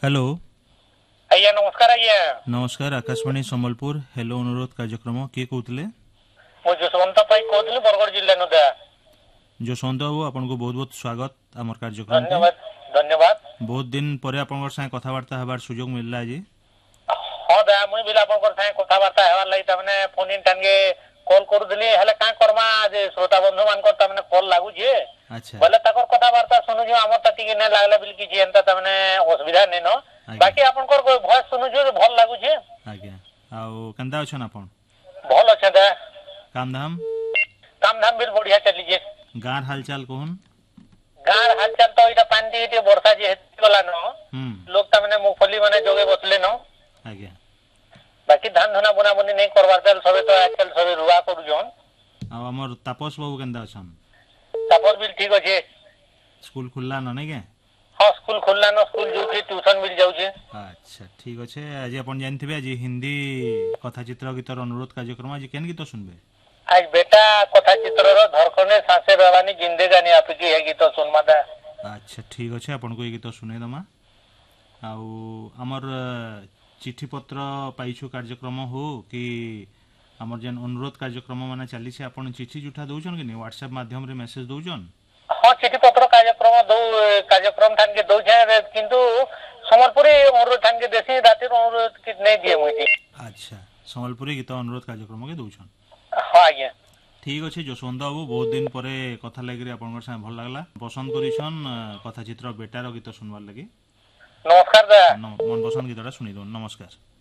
Hello. ଆଜ୍ଞା ନମସ୍କାର ଆଜ୍ଞା। नमस्कार आकाशवाणी सम्बलपुर हेलो अनुरोध कार्यक्रम किए कहते ମୁଁ ଯଶବନ୍ତ ପାଇ କହୁଥିଲି ବରଗଡ଼ ଜିଲ୍ଲା ନୁଦା। जसवंत बाबू आपन को बहुत बहुत स्वागत आमर कार्यक्रम के। ଧନ୍ୟବାଦ ଧନ୍ୟବାଦ। बहुत दिन पर आपन साथ कथबार्ता हबार सुजोग मिलला आज। ହଁ ଦା ମୁଇଁ ବି ଆପଣଙ୍କର ସାଙ୍ଗେ କଥାବାର୍ତ୍ତା ହେବାର ଲାଗି ତାମାନେ ଫୋନ ଇନ୍ ଟାଙ୍କେ କଲ୍ କରୁଥିଲି ହେଲେ କାଁ କରମା ଯେ ଶ୍ରୋତା ବନ୍ଧୁ ମାନଙ୍କର ତାମାନେ କଲ୍ ଲାଗୁଛେ अच्छा ବୋଲେ ତାଙ୍କର କଥାବାର୍ତ୍ତା ଶୁଣୁଛୁ ଆମରଟା ଟିକେ ନାଇଁ ଲାଗଲେ ବୋଲି କିଛି ଏନ୍ତା ତାମାନେ ଅସୁବିଧା ନାଇଁ ନ आज्ञा ବାକି ଆପଣଙ୍କର ଭଏସ ଶୁଣୁଛୁ ଭଲ लाଗୁଛେ। आज्ञा आउ केंदा अछन आपन ଭଲ ଅଛେ ଦା। काम धाम କାମ ଧାମ ବି ବଢିଆ ଚାଲିଛେ। गार हालचाल कहन। ଗାଁର ହାଲଚାଲ ତ ଏଇଟା ପାଣି ଟିକେ ବର୍ଷା ଯେ ହେଇଗଲା ନ ଲୋକ ତାମାନେ ମୁଫଲି ମାନେ ଯୋଗେ ବସଲେ ନ आज्ञा बाकी धान धना बुना बुनी नहीं करवार तेल सबे तो आजकल सबे रुआ करूछन। आउ हमर तापस बाबू केंदा अछन। तापर भी ठीक अच्छे। स्कूल खुलला न नहीं के। हाँ स्कूल खुलला न स्कूल जाऊे ट्यूशन भी जाऊे। अच्छा ठीक अच्छे आज अपन जानथिबे आज हिंदी कथाचित्र गीतर अनुरोध कार्यक्रम आज केन गीत सुनबे। आज बेटा कथा चित्र धरखने सांसे रहवानी जिंदगानी आपकी है गीत सुनमा दा। अच्छा ठीक अच्छे अपन को ये गीत सुने दमा आउ हमर चिठी पत्र पाइछु कार्यक्रम हो कि हमर जेन अनुरोध कार्यक्रम माने चली से अपन चिठी जुठा दउछन कि नहीं व्हाट्सएप माध्यम रे मैसेज दउछन। हाँ चिठी पत्र कार्यक्रम थान के दो किंतु समलपुरी अनुरोध थान के देसी रातिर अनुरोध कि नहीं दिए मुझे। अच्छा संबलपुरी गीत अनुरोध कार्यक्रम के दउछन। हाँ आज्ञा ठीक अच्छे जसवंत बाबू बहुत दिन पर कथा लगी आपन संगे भल लागला पसंद करिछन कथा चित्र बेटार गीत सुनवार लगी। नमस्कार दा। मन पसंद गीतटा सुनी दो नमस्कार।